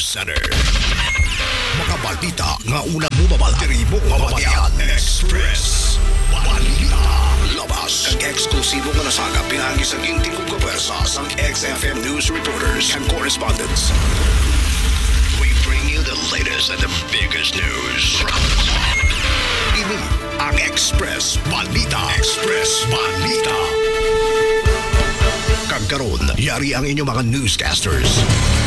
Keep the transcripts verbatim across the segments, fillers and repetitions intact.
Center. Mga balita nga una mo mabalari mo mabatian. Express Balita. Labas ang eksklusibo nga nasagap pinangi sa ginting kong kapersa sa X F M News reporters and correspondents. We bring you the latest and the biggest news. Ini ang Express Balita. Express Balita. Kagkaroon, yari ang inyong mga newscasters.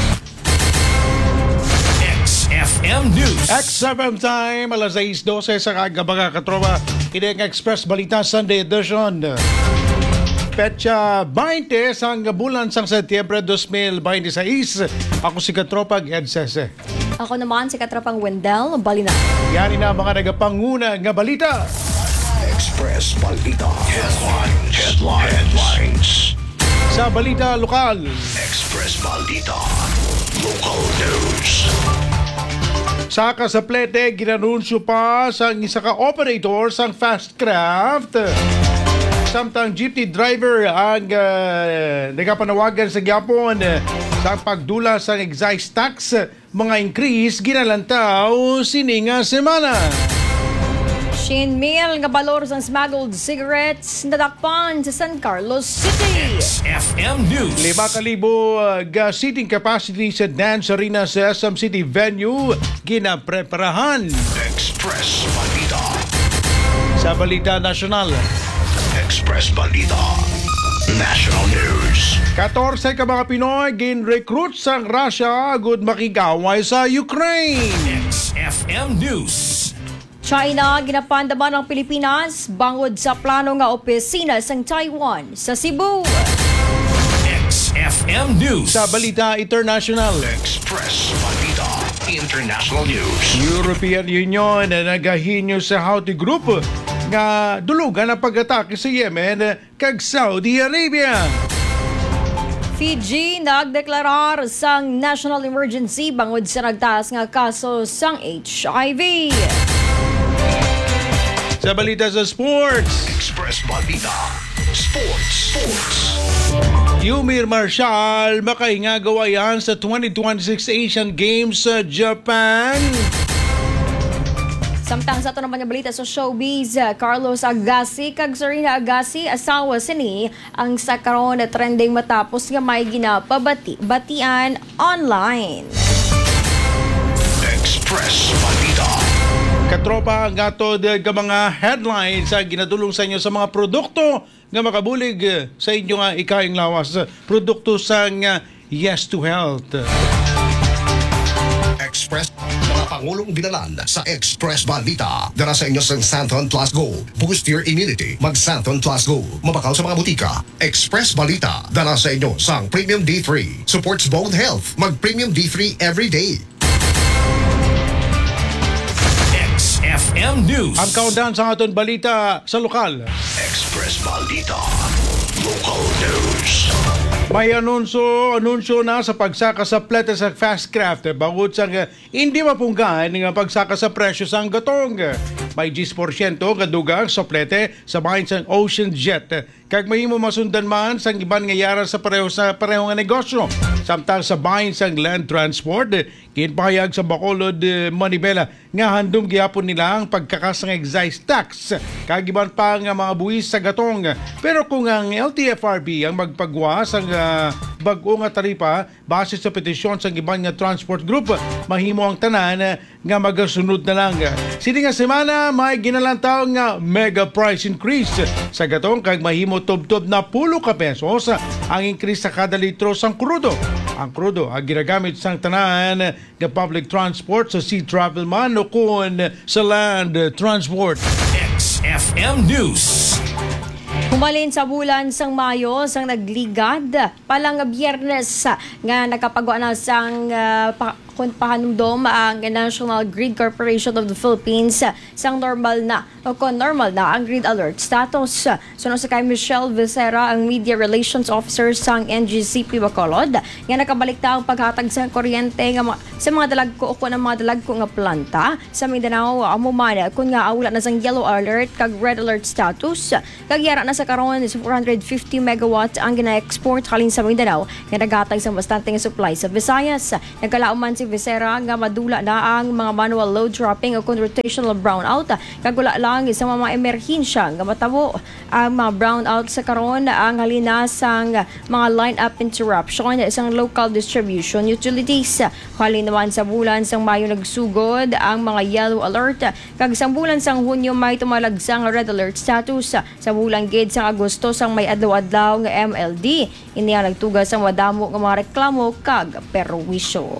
X F M News. X F M time, alas sais dose sa kagabaga katropa. Ini ang Express Balita Sunday edition. Petsa twenty sang bulan sang Setyembre twenty twenty-six. Ako si Katropa Ed Sese. Ako naman si Katropang Wendell Balina. Yan na mga nagapanguna nga balita. Express Balita. Headlines. Headlines. Headlines. Sa balita lokal. Express Balita. Local news. Sa kasaplete, ginanunsyo pa sa isa ka operator sang Fastcraft. Samtang jeepney driver ang uh, nagapanawagan sa Gyapon uh, sa pagdula sa excise tax, mga increase ginalantaw sininga semana. Shinmil nga balor sang smuggled cigarettes nadakpan sa San Carlos City. X F M News. Lima kalibo uh, ga seating capacity sa dance arena sa S M City venue ginapreparahan. Express Balita. Sa balita nasyonal. Express Balita. National News. fourteen ka mga Pinoy gin-recruit sang Russia agud makigaway sa Ukraine. X F M News. China ginapandaman ng Pilipinas bangod sa plano nga opisina sang Taiwan sa Cebu. X F M News. Sa balita international. Express Balita. International News. European Union na nagahinyo sa Houthi Group nga dulugan ang pag-atake sa Yemen kag Saudi Arabia. Fiji nagdeklarar sang national emergency bangod sa nagtaas nga kaso sang H I V. Sa balita sa sports, Express Balita. Sports. Sports. Yumir Marshall makaingagawayan sa twenty twenty-six Asian Games sa Japan. Samtang sa ito naman yung balita sa showbiz, Carlos Agassi kag Serena Agassi, asawa sini ang sakaron na trending matapos nga may ginapabati-batian online. Express Balita. Katropa ang atod ka mga headlines sa ginadulong sa inyo sa mga produkto nga makabulig sa inyo nga ikaing lawas. Produkto sang Yes to Health. Express. Mga Pangulong binalan sa Express Balita. Dara sa inyo sa Santon Plus Go. Boost your immunity. Mag Santon Plus Go. Mabakaw sa mga butika. Express Balita. Dara sa inyo sa Premium D three. Supports bone health. Mag Premium D three every day. X F M News. Ang countdown sa aton balita sa lokal. Express Balita. Local news. May anunsyo, anunsyo na sa pagsaka sa plete sa Fastcraft. Bangod sa uh, hindi mapunggan ng pagsaka sa presyo sa gatong. May ten percent kadugang sa plete sa bahin sa Ocean Jet. Kag mahimo masundan man sa iban nga yara sa pareho sa pareho nga negosyo. Samtang sa bahin sa land transport, kinpahayag sa Bacolod, Manibela nga handom gihapon nila ang pagkakas ng excise tax. Kag iban pa nga mga buwis sa gatong. Pero kung ang L T F R B ang magpagwa sa uh, bag-o nga taripa base sa petisyon sa iban nga transport group, mahimo ang tanan nga magasunod na lang. Sini nga semana may ginalantaw nga mega price increase sa gatong kag mahimo tubtob na pulo ka pesos ang increase sa kada litro sang krudo. Ang krudo ang ginagamit sang tanan nga public transport sa sea travel man o kun sa land transport. X F M News. Humalin sa bulan sang Mayo sang nagligad palang Biyernes nga nakapagawa na sang uh, pa- kung pahanumdom ang National Grid Corporation of the Philippines sang normal na o kung normal na ang grid alert status. Suno sa kay Michelle Vicera, ang Media Relations Officer sang N G C P Bacolod, nga nakabalik na ang paghatag sa kuryente nga ma- sa mga dalagko o kung ang mga dalagko nga planta sa Mindanao amo man kung nga awala na sang yellow alert kag red alert status. Kag yara na sa karon is four hundred fifty megawatts ang gina-export halin sa Mindanao nga naghatag sa bastante nga supply sa Visayas. Nagkalauman si Visera nga madula na ang mga manual load dropping o kung rotational brownout. Kagula lang sa mga emerhensya nga matabo ang mga brownout sa karon ang halina sang mga line-up interruption isang local distribution utilities. Halin naman sa bulan sang Mayo nagsugod ang mga yellow alert. Kag sa bulan sang Hunyo may tumalagsang red alert status. Sa bulan gid sang Agosto sang may adlaw-adlaw nga M L D. Iniya nagtugas ang wadamo nga mga reklamo kag perwisyo.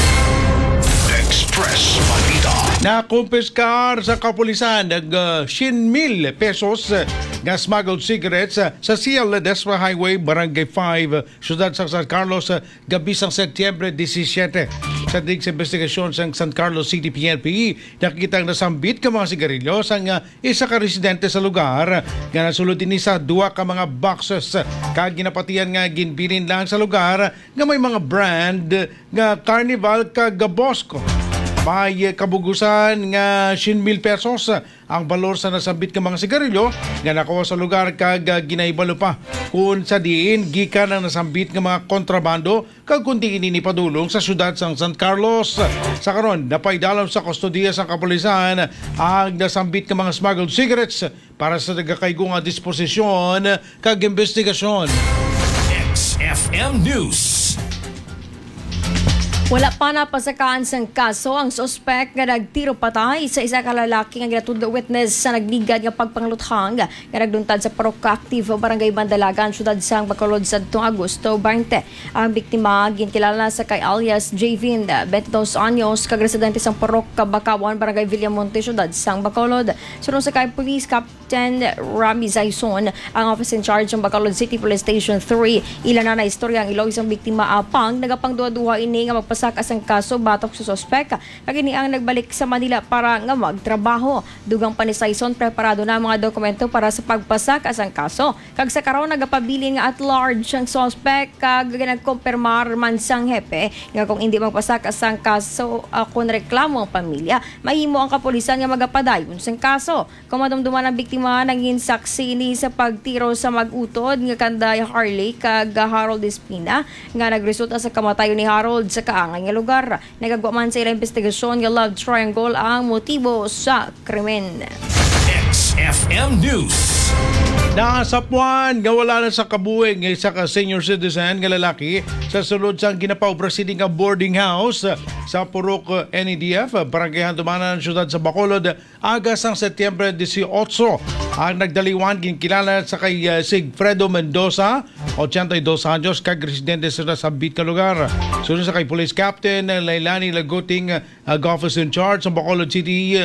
Express Balita. Nakumpiskar sa kapulisan ng uh, siyam mil pesos uh, nga smuggled cigarettes uh, sa C L Ledesma Highway, Barangay five, Siyudad sa San Carlos, uh, gabi sang Setyembre seventeen. Sa dig sa investigasyon sa San Carlos City P N P, nakikitang nasambit ka mga sigarilyo sang uh, isa ka residente sa lugar nga nasulod din sa duwa ka mga boxes kag ginapatian nga ginbilin lang sa lugar nga may mga brand nga Carnival kag Bosco. May kabugusan nga siyam mil pesos ang balor sa nasambit ka mga sigarilyo nga nakuha sa lugar kag ginaibalo pa kung sa diin gikan ang nasambit nga mga kontrabando kag kundi inipadulong sa siyudad sang San Carlos. Sa karon napaidalom sa kustodiya sa kapulisan ang nasambit nga mga smuggled cigarettes para sa nagakaygo nga disposisyon kag investigasyon. X F M News. Wala pa napasakaan sang kaso ang suspect nga nagtiro patay sa isa ka lalaki nga ginatudlo witness sa nagligad nga pagpangluthang nga nagduntad sa Proactive Barangay Bandalagan, Siyudad sang Bacolod sa Agosto twenty. Ang biktima ginkilala sa kay alias Javin, twenty-dos anyos, kag residente sang Porok Bakawan, Barangay Villamonte, Siyudad sang Bacolod. Sunod sa kay Police Captain Rami Zaison, ang office in charge ng Bacolod City Police Station three, ilan na na istorya ang ilaw isang biktima apang nagapangduha-duha ini nga magpas sa kasang kaso batok sa sospek kag ini ang nagbalik sa Manila para nga magtrabaho. Dugang pa ni Saison preparado na mga dokumento para sa pagpasa kasang kaso. Kag sa karon nagapabilin nga at large ang sospek kag nagkumpirmar man sang hepe nga kung hindi magpasa kasang kaso uh, kung reklamo ang pamilya, mahimo ang kapulisan nga magapadayon sang kaso. Kumadumduman ang biktima nangin saksi ni sa pagtiro sa mag-utod nga kanday Harley kag Harold Espina nga nagresulta sa kamatayon ni Harold sa kaang nga lugar. Nagagawa man sa ilang investigasyon nga love triangle ang motibo sa krimen. X F M News. Naasapuan nga wala na sa kabuhing nga isa ka senior citizen nga lalaki sa sulod sang ginapaw proceeding nga boarding house sa Purok N E D F, Barangay Handumanan, Siyudad sa Bacolod, agas ang Setyembre eighteen. Ang nagdaliwan ginkilala sa kay uh, Sigfredo Mendoza, eighty-dos anyos, kag residente sa nasambit ka lugar. Sunod sa kay Police Captain Lailani Laguting, uh, office in charge sa Bacolod City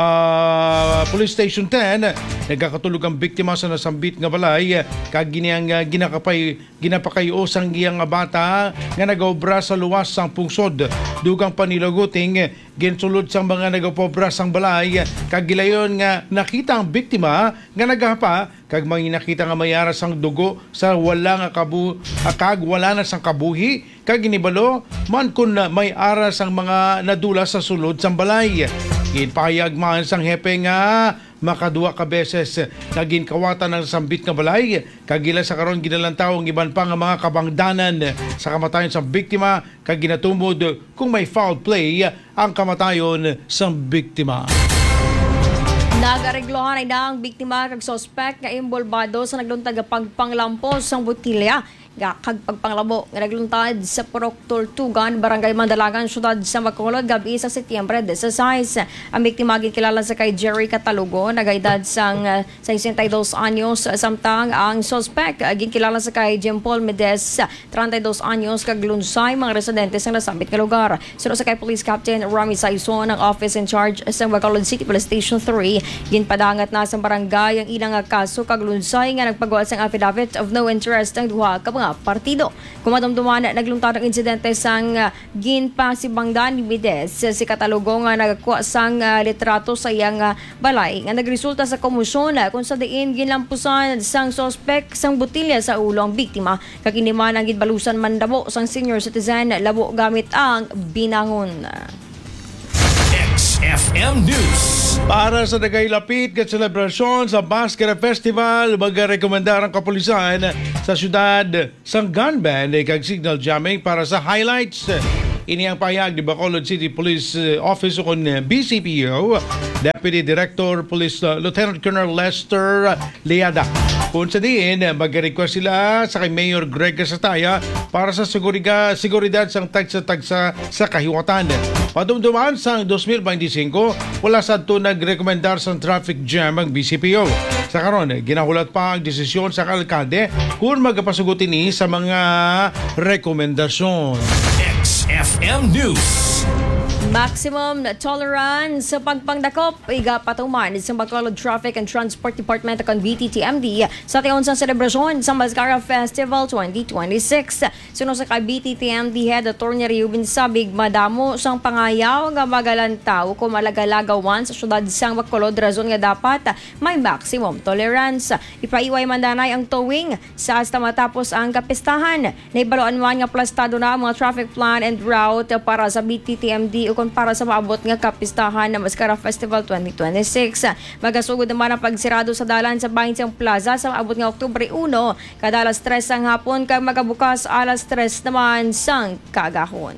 uh, Police Station ten, nagkakatulog ang biktima sa nasambit nga balay kag giniyang uh, ginakapay ginapakayos ang iyang bata nga nagaobra sa luwas sang pungsod. Dugang panilaguting ginsulod sang mga nagapobra sang balay kag gilayon nga nakita ang biktima nga nagahapa kag mga nakita nga mayara sang dugo sa wala nga kabu kag wala na sang kabuhi kag ginibalo man kun may ara sang mga nadula sa sulod sang balay. Ginpahayag man sang hepe nga makaduwa ka beses naging kawatan ng sambit nga balay kagila sa karon ginalantaw ang iban pa nga mga kabangdanan sa kamatayon sa biktima kag ginatumod kung may foul play ang kamatayon sa biktima. Nagareglohan ay na ang biktima kag suspect nga imbolbado sa nagluntad nga pagpanglampos sang botilya nga kag pagpanglabo nga nagluntad sa Purok Tortugan, Barangay Mandalagan, Siyudad sa Bacolod, gabi sa Setyembre seventeen. Ang biktima ginkilala sa kay Jerry Catalugo, nagaedad sang uh, sesenta y dos anyos, samtang ang suspect uh, ginkilala sa kay Jim Paul Medes, treinta y dos anyos, kag lunsay mga residente sa nasambit nga lugar. Sunod sa kay Police Captain Rami Saison, ang office in charge sa Bacolod City Police Station three, ginpadangat na sa barangay ang ilang kaso kag lunsay nga nagpagawa sang affidavit of no interest ang duha ka mga partido. Kumadumduman na nagluntad ang insidente sang uh, ginpa si Bangdan Medes, si Catalugo nga nagakuha sang uh, litrato sa iyang uh, balay nga nagresulta sa komusyon uh, kung sa diin ginlampusan sang suspect sang botilya sa ulo ang biktima kag iniman ang gidbalusan mandabo sang senior citizen labo gamit ang binangon. X F M News. Para sa nagailapit kat selebrasyon sa Basket Festival, magarekomendar ang kapulisan sa syudad sang gun ban kag signal jamming para sa highlights. Ini ang pahayag ni Bacolod City Police uh, Office o kon B C P O, Deputy Director Police uh, Lieutenant Colonel Lester Leada. Kung sa diin, mag-request sila sa kay Mayor Greg Casataya para sa siguriga, seguridad sang tagsa-tagsa sa kahiwatan. Padumduman sang twenty twenty-five, wala sa ito nag-rekomendar sa traffic jam ang B C P O. Sa karon, ginahulat pa ang desisyon sa kalkade kung magpasugot ini sa mga rekomendasyon. X F M News. Maximum tolerance sa pagpangdakop igapatuman sa Bacolod Traffic and Transport Department ng B T T M D sa tiyon sa selebrasyon sa Mascara Festival twenty twenty-six. Suno sa B T T M D Head Attorney Ruben Sabig, madamo sang pangayaw nga magalantaw kung malagalagawan sa syudad sang Bacolod, rason nga dapat may maximum tolerance. Ipaiway mandanay ang towing sa hasta matapos ang kapistahan. Naibaloan man nga plastado na ang mga traffic plan and route para sa B T T M D o kung para sa maabot nga kapistahan na Mascara Festival twenty twenty-six. Magasugod naman ang pagsirado sa dalan sa Bahinsang Plaza sa maabot nga Oktubre one, kada alas tres ang hapon kag magabukas alas tres naman sang kagahon.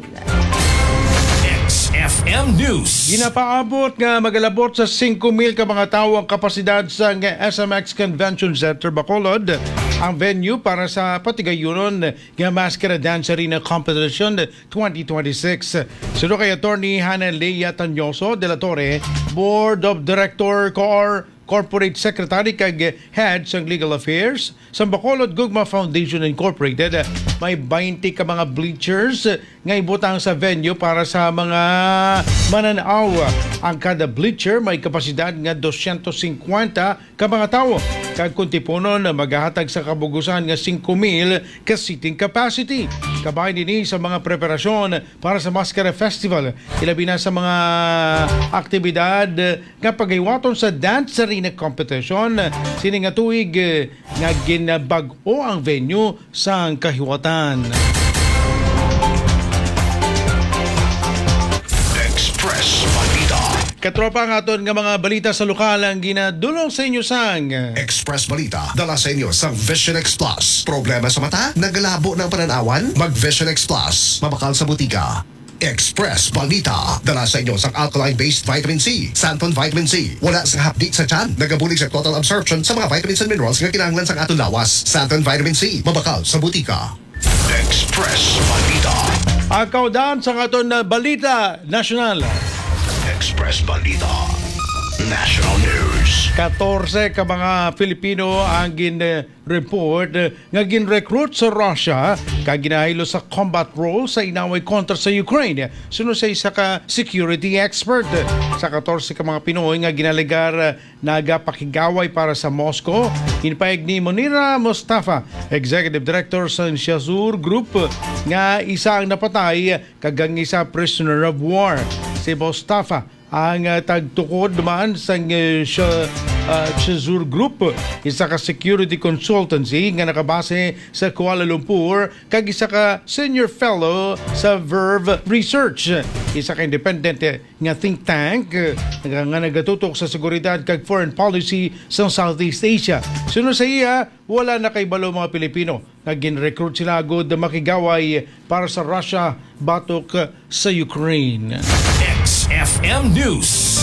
X F M News. Ginapaabot nga magalabot sa five mil ka mga tawo ang kapasidad sa nga S M X Convention Center Bacolod ang venue para sa patigayunon nga Mascara Dance Arena Competition twenty twenty-six. Suno kay Attorney Hannah Leia Tanyoso de la Torre, Board of Director Cor Corporate Secretary kag Head sa Legal Affairs sa Bacolod Gugma Foundation Incorporated. May twenty ka mga bleachers nga ibutang sa venue para sa mga mananaw. Ang kada bleacher may kapasidad nga two hundred fifty ka mga tawo. Kag kuntipunon maghahatag sa kabugusan nga five mil ka seating capacity. Kabay nini sa mga preparasyon para sa Mascara Festival. Ilabi na sa mga aktibidad nga pagaywaton sa dance arena competition. Sini nga tuig nga ginabag-o ang venue sa kahiwatan. Express Balita. Katropa nga aton nga mga balita sa lokal ang ginadulong sa inyo sang Express Balita, dala sa inyo sa Vision X Plus. Problema sa mata? Nagalabo ng pananawan? Mag Vision X Plus. Mabakal sa butika. Express Balita, dala sa inyo sa alkaline-based vitamin C, Santon Vitamin C. Wala sa hapdi sa tiyan, nagabulig sa total absorption sa mga vitamins and minerals nga kinahanglan sa atong lawas. Santon Vitamin C, mabakal sa butika. Express Balita. ang kaudan sa aton na balita nasyonal. Express Balita. National News. fourteen ka mga Pilipino ang gin-report nga gin-recruit sa Russia kag ginahilo sa combat role sa inaway kontra sa Ukraine. Suno sa isa ka security expert. Sa fourteen ka mga Pinoy nga ginalegar nagapakigaway para sa Moscow, hinpayag ni Monira Mustafa, Executive Director sa Shazur Group, nga isa ang napatay kag ang isa prisoner of war. Si Mustafa ang uh, tagtukod man sa uh, Shazur Group, isa ka security consultancy nga nakabase sa Kuala Lumpur kag isa ka senior fellow sa Verve Research, isa ka independent uh, nga think tank uh, nga, nga nagatutok sa seguridad kag foreign policy sa Southeast Asia. Sunod sa iya, wala na kay balo mga Pilipino nga gin-recruit sila agud makigaway para sa Russia batok uh, sa Ukraine. X F M News.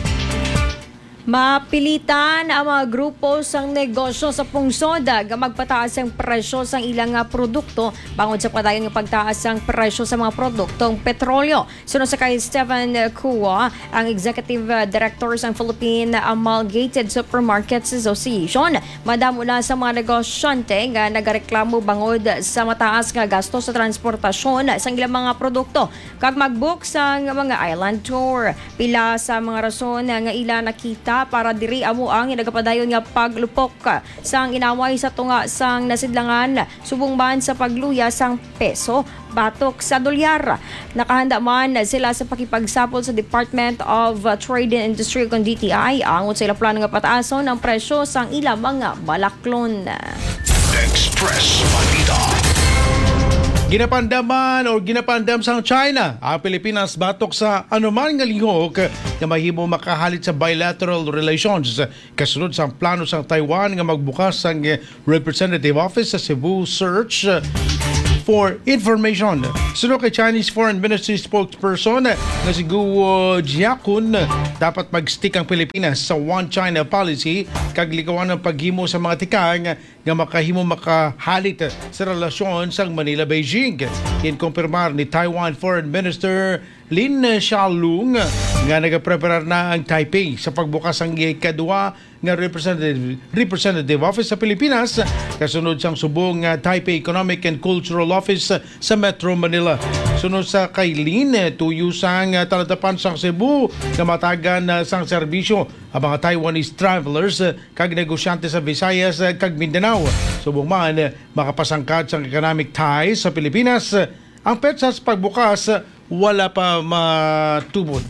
Mapilitan ang mga grupo sang negosyo sa pungsod nga magpataas ang presyo sang ilang nga produkto bangod sa padayon nga pagtaas ang presyo sa mga produktong petrolyo. Suno sa kay Stephen Kua, ang Executive Director sang Philippine Amalgamated Supermarkets Association, madamo na sa mga negosyante nga nagareklamo bangod sa mataas nga gasto sa transportasyon sang ilang mga produkto kag mag-book sang mga island tour. Pila sa mga rason nga ila nakita para diri amo ang nagapadayon nga paglupok sang inaway sa tunga sang nasidlangan subong man sa pagluya sang peso batok sa dolyar. Nakahanda man sila sa pakipagsapol sa Department of Trade and Industry kung D T I angon sa ilang plano nga pataason ang presyo sang ilang mga balaklon. Express Balita. Ginapandaman o ginapandam sang China ang Pilipinas batok sa anuman nga lihok na mahimo makahalit sa bilateral relations. Kasunod sa plano sang Taiwan nga magbukas ang representative office sa Cebu Search for information. Sunod kay Chinese Foreign Ministry spokesperson na si Guo Jiakun, dapat mag-stick ang Pilipinas sa One China policy kag likawan ng paghimo sa mga tikang nga makahimo makahalit sa relasyon sa Manila-Beijing. Inkumpirmar ni Taiwan Foreign Minister Lin Xiaolong nga nagapreparar na ang Taipei sa pagbukas ang ikadua nga representative, representative office sa Pilipinas kasunod sang subong nga Taipei Economic and Cultural Office sa Metro Manila. Sunod sa kay Lin, tuyo sang talatapan sang Cebu nga matagan sang serbisyo ang mga Taiwanese travelers kag negosyante sa Visayas kag Mindanao. Subong man makapasangkad sang economic ties sa Pilipinas, ang petsa sa pagbukas wala pa matubod.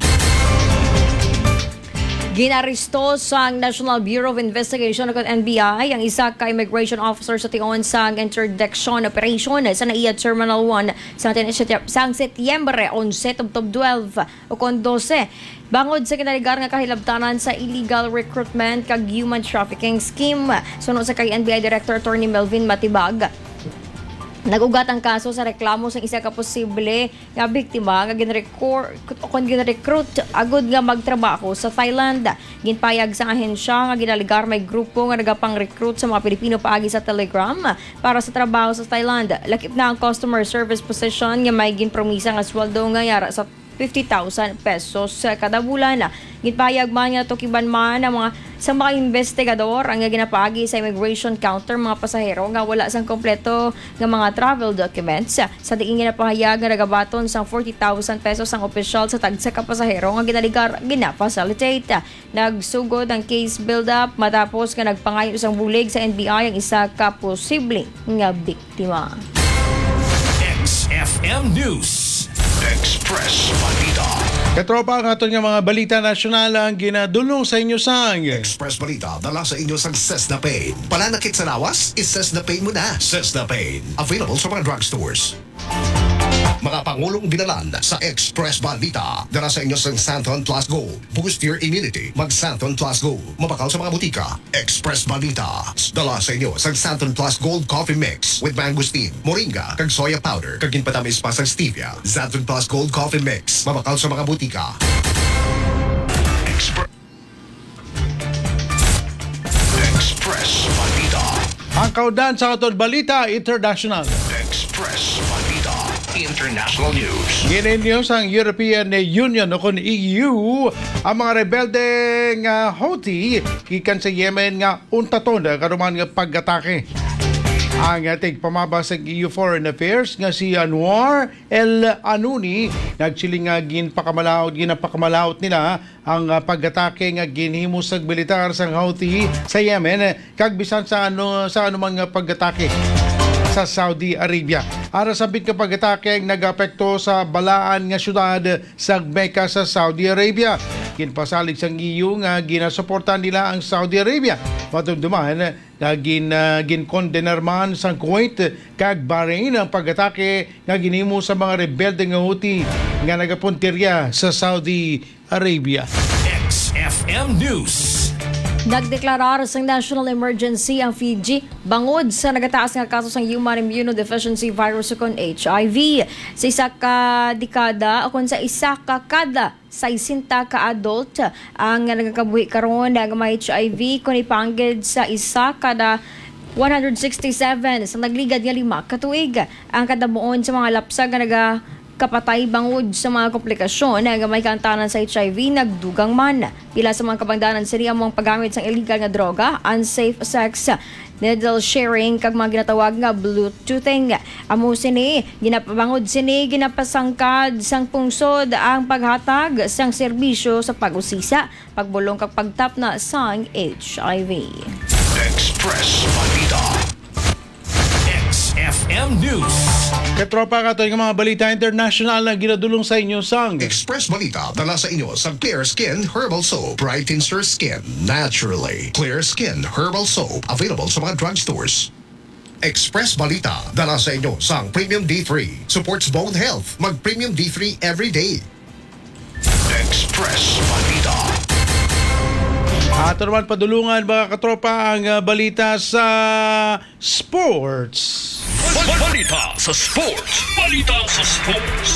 Ginaristo sa National Bureau of Investigation o N B I ang isa ka immigration officer sa tion sa interdiction operation sa N A I A Terminal one sa sang Setyembre eleven tubtob twelve o kon twelve. Bangod sa kinaligar nga kahilabtanan sa illegal recruitment kag human trafficking scheme. Sunod sa kay N B I Director Attorney Melvin Matibag, nagugat ang kaso sa reklamo sa isa ka posible nga biktima nga ginrecruit kon ginrecruit agud nga magtrabaho sa Thailand. Ginpayag sa ahensya nga ginaligar may grupo nga nagapang-recruit sa mga Pilipino paagi sa Telegram para sa trabaho sa Thailand. Lakip na ang customer service position nga may ginpromisa nga sweldo nga yara sa fifty thousand pesos kada bulan. Gitpayag man nga tukiban man ang mga sa mga investigador ang ginapaagi sa immigration counter mga pasahero nga wala sang kompleto nga mga travel documents. Sa diin ginapahayag nga nagabaton sang forty thousand pesos ang opisyal sa tagsa ka pasahero nga ginaligar gina-facilitate. Nagsugod ang case build-up matapos nga nagpangayo sang bulig sa N B I ang isa ka posible nga biktima. X F M News. Express Balita. Katropa, ang aton nga mga balita nasyonal ang ginadulong sa inyo sang Express Balita, dala sa inyo sang Cessna Pain. Pananakit sa lawas? Is-Cessna Pain mo na. Cessna Pain. Available sa mga drugstores. Mga pangulong binalan sa Express Balita. Dala sa inyo sang Santon Plus Gold. Boost your immunity. Mag Santon Plus Gold. Mabakaw sa mga butika. Express Balita. Dala sa inyo sang Santon Plus Gold Coffee Mix with mangosteen, moringa, kag soya powder. Kag ginpatamis pa sang stevia. Santon Plus Gold Coffee Mix. Mabakaw sa mga butika. Express Express Balita. ang kaudan sa aton balita international. Express Balita. International News. Gininyo ang European Union o kon E U ang mga rebelde nga Houthi gikan sa Yemen nga untaton karuman nga pag-atake. Ang ating pamabasag E U Foreign Affairs nga si Anwar El Anouni nagsiling nga ginpakamalaot ginapakamalaot nila ang uh, pag-atake nga ginhimo sa militar sa Houthi sa Yemen kag bisan sa ano sa anumang nga pag-atake sa Saudi Arabia. Ara sabit ka pag-atake ang nag-apekto sa balaan nga syudad sa Mecca sa Saudi Arabia. Kinpasalig sang E U nga ginasuportan nila ang Saudi Arabia. Matumduman nga gin, uh, ginkondenar man sang Kuwait kag Bahrain ang pag-atake nga ginhimo sa mga rebelde nga Houthi nga nagapuntirya sa Saudi Arabia. X F M News. Nagdeklarar sa national emergency ang Fiji bangod sa nagataas nga kaso ng human immunodeficiency virus o kon H I V. Sa isa ka dekada o kon sa isa ka kada sa isinta ka adult ang nagakabuhi karon nga may H I V kung ipanggid sa isa kada one hundred sixty-seven sa nagligad nga lima katuig. Ang kadabuon sa mga lapsag nga naga kapatay bangod sa mga komplikasyon na may kantanan sa H I V nagdugang man. Pila sa mga kabangdanan sila ang mga paggamit ng illegal nga droga, unsafe sex, needle sharing kag mga ginatawag nga bluetoothing. Amo sini ginapabangod sini ginapasangkad sang pungsod ang paghatag sang serbisyo sa pag-usisa, pagbulong kag pagtap na sang H I V. Express Balita. X F M News. Katropa ka nga mga balita international na ginadulong sa inyo sang Express Balita, dala sa inyo sa Clear Skin Herbal Soap. Brightens your skin naturally. Clear Skin Herbal Soap. Available sa mga drugstores. Express Balita, dala sa inyo sang Premium D three. Supports bone health. Mag Premium D three every day. Express Balita. Ato naman padulungan mga katropa ang uh, balita sa sports. Balita sa sports. Balita sa sports.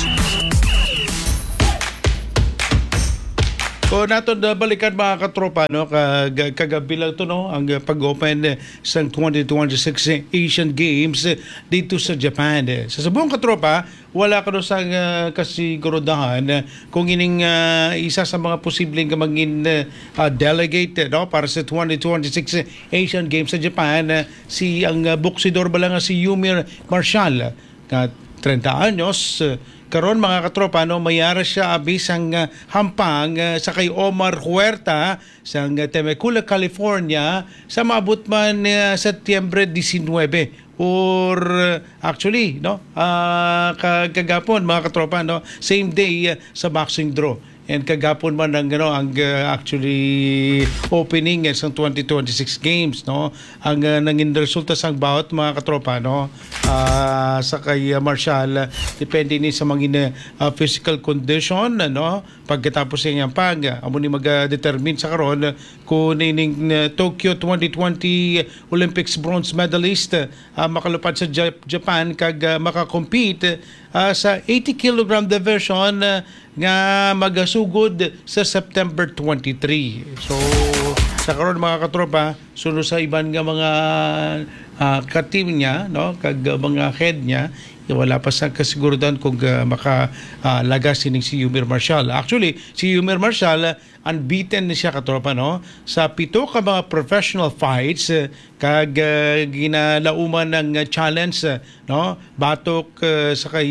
Kung nato na balikan mga katropa, no, kag kagabi lang to, no, ang uh, pag-open uh, sa twenty twenty-six Asian Games uh, dito sa Japan. Uh, sa sabong katropa, wala ka no sa uh, kasigurudahan uh, kung ining uh, isa sa mga posibleng maging uh, uh, delegate uh, no, para sa twenty twenty-six Asian Games sa Japan, uh, si ang uh, boksidor ba lang uh, si Yumir Marshall, uh, thirty anyos, uh, karon mga katropa, no, mayara siya abis ang uh, hampang uh, sa kay Omar Huerta sa uh, Temecula, California sa maabot man uh, Setyembre nineteen or uh, actually no uh, kagapon mga katropa, no, same day uh, sa boxing draw. And kagapon man ang ano ang uh, actually opening uh, sa twenty twenty-six games, no, ang uh, nangin resulta sang bout mga katropa, no, uh, sa kay uh, Marshall, uh, depende ni sa mga uh, physical condition, no, pagkatapos ng pag uh, amo ni mag-determine sa karon uh, kung ning uh, Tokyo twenty twenty Olympics bronze medalist uh, makalupad sa Jap- Japan kag uh, makakompete uh, sa eighty kilogram division uh, nga magasugod sa September twenty-three. So sa karon mga katropa, suno sa iban nga mga uh, ka-team niya, no, kag uh, mga head niya, wala pa sa kasigurudan kung uh, makalagas uh, sining si Yumir Marshall. Actually, si Yumir Marshall, uh, unbeaten na siya katropa, no, sa pito ka mga professional fights, uh, kag uh, ginalauman ng uh, challenge, uh, no, batok uh, sa kay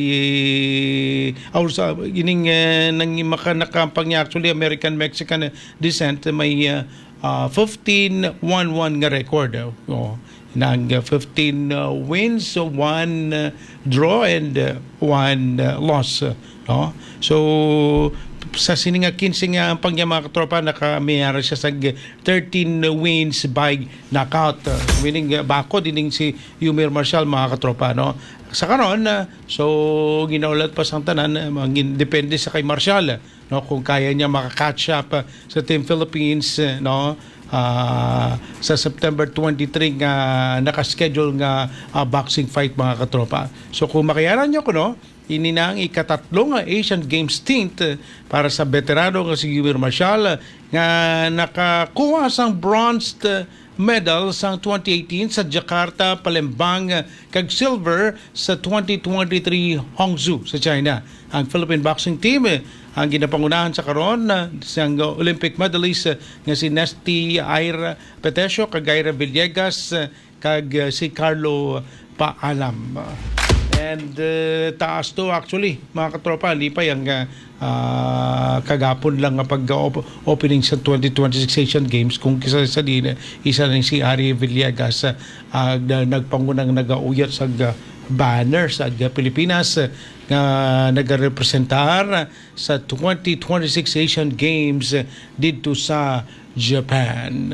uh, or sa ining uh, nang makanakampang niya, actually American Mexican descent, may uh, uh, fifteen one one nga record, uh, oh. Nang uh, fifteen uh, wins, so one uh, draw and uh, one uh, loss, uh, no? So sa sininga fifteen nga ang pangya mga katropa, nakamayara siya sa thirteen wins by knockout, uh, meaning uh, bako dining si Yumir Marshall mga katropa, no? Sa karon, uh, so ginaulat pa sang tanan, uh, depende sa kay Marshall, uh, no, kung kaya niya maka-catch up uh, sa Team Philippines, uh, no, Uh, sa September twenty-three nga nakaschedule nga uh, boxing fight mga katropa. So kung makayaran nyo ko, no, ini na ang ikatatlong uh, Asian Games stint uh, para sa veterano nga si Yumir Marshall uh, nga nakakuha sang bronze uh, medal sa twenty eighteen sa Jakarta, Palembang, uh, kag silver sa twenty twenty-three Hangzhou sa China. Ang Philippine boxing team uh, ang ginapangunahan sa karon uh, sa Olympic medalist uh, nga si Nesty Ira Petesio, kag Ira Villegas, uh, kag uh, si Carlo Paalam. Uh, and uh, taas to actually mga katropa, lipay ang uh, uh, kagapon lang nga pag-opening sa twenty twenty-six Asian Games, kung kisa sa din isa rin si Ari Villegas uh, uh, nagpangunang nagauyat sa uh, banner sa uh, Pilipinas uh, nga nagarepresentar sa twenty twenty-six Asian Games uh, dito sa Japan.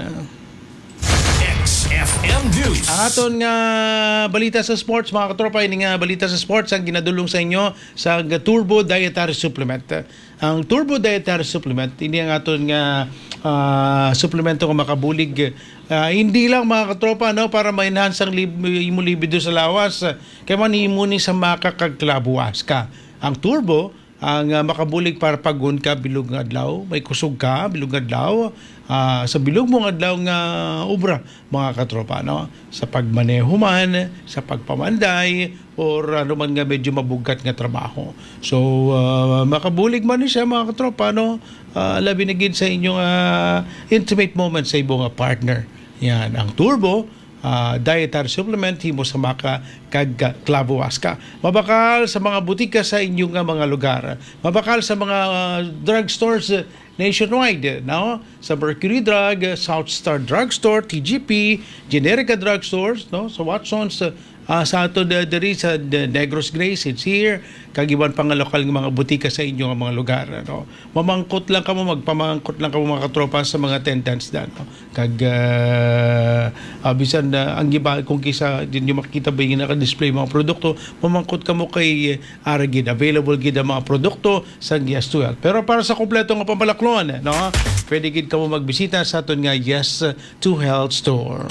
X F M News. Ang aton nga balita sa sports mga katropa, ini nga balita sa sports ang ginadulong sa inyo sa Turbo Dietary Supplement. Ang Turbo Dietary Supplement, ini ang aton nga uh, suplemento nga makabulig, uh, hindi lang mga katropa, no, para ma-enhance ang lib- imo libido sa lawas, uh, kay man imo ni sa makakagklabuas ka. Ang Turbo ang uh, makabulig para pagun ka bilog nga adlaw, may kusog ka bilog nga adlaw, uh, sa bilog mo nga adlaw nga obra mga katropa, no, sa pagmaneho man, sa pagpamanday, or ano man nga medyo mabugat nga trabaho. So uh, makabulig man ni siya mga katropa, no, uh, labi na gid sa inyong uh, intimate moments sa ibong uh, partner. Yan ang Turbo uh, dietary supplement himo sa maka kag Clavuasca. Mabakal sa mga butika sa inyong uh, mga lugar. Mabakal sa mga uh, drugstores uh, nationwide, no? Sa Mercury Drug, uh, South Star Drugstore, T G P, Generica Drugstores, no? Sa Watsons, uh, Ah, sa ato uh, diri sa the Negros Grace, it's here. Kagiban pang lokal ng mga butika sa inyong mga lugar. Ano? Mamangkot lang kamo, magpamangkot lang kamo mga katropa sa mga attendants dan. No? Kag uh, abisan na uh, ang giba kung kisa din nyo makita ba yung naka-display mga produkto, mamangkot kamo kay uh, Aragid. Available gid ang mga produkto sa Yes twelve. Pero para sa kompleto nga pampalakluan, no? Pwede gid kamo magbisita sa aton nga Yes to Health store.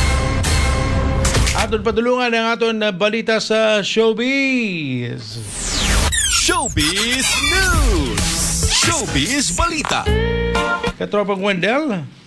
Aton padulungan ang aton uh, balita sa showbiz. Showbiz News! Showbiz Balita! Katropang Wendell,